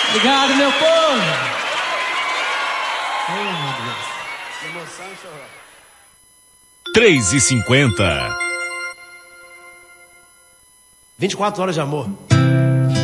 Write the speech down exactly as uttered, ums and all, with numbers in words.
Obrigado, meu povo. Oh, meu Deus. Emoção e chorou. três e cinquenta. vinte e quatro horas de amor.